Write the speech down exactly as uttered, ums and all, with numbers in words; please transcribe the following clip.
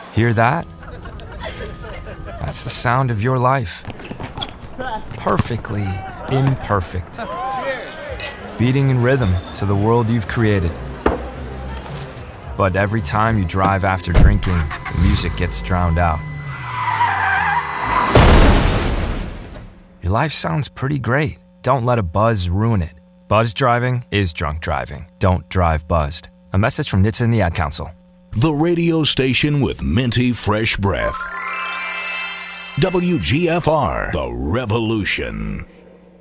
Hear that? That's the sound of your life. Perfectly imperfect. Beating in rhythm to the world you've created. But every time you drive after drinking, the music gets drowned out. Your life sounds pretty great. Don't let a buzz ruin it. Buzz driving is drunk driving. Don't drive buzzed. A message from N H T S A and the Ad Council. The radio station with minty fresh breath. W G F R, The Revolution.